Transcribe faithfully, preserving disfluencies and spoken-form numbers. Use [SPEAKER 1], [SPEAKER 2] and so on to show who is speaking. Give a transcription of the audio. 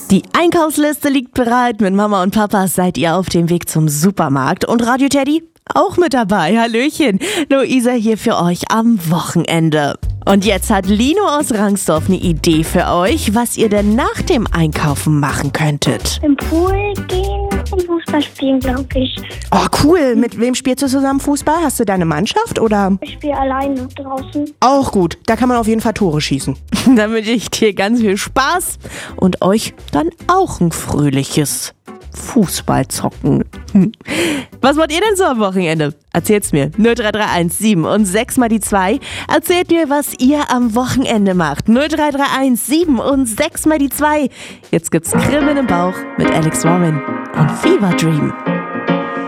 [SPEAKER 1] Die Einkaufsliste liegt bereit. Mit Mama und Papa seid ihr auf dem Weg zum Supermarkt. Und Radio Teddy auch mit dabei. Hallöchen. Luisa hier für euch am Wochenende. Und jetzt hat Lino aus Rangsdorf eine Idee für euch, was ihr denn nach dem Einkaufen machen könntet.
[SPEAKER 2] Im Pool gehen und Fußball spielen, glaube ich.
[SPEAKER 1] Oh, cool. Mit wem spielst du zusammen Fußball? Hast du deine Mannschaft oder?
[SPEAKER 2] Ich spiele alleine draußen.
[SPEAKER 1] Auch gut. Da kann man auf jeden Fall Tore schießen. Dann wünsche ich dir ganz viel Spaß und euch dann auch ein fröhliches Fußballzocken. Was macht ihr denn so am Wochenende? Erzählt's mir. null drei drei eins sieben und sechs mal die zwei. Erzählt mir, was ihr am Wochenende macht. null drei drei eins sieben und sechs mal die zwei. Jetzt gibt's Kribbeln im Bauch mit Alex Warren und Fever Dream.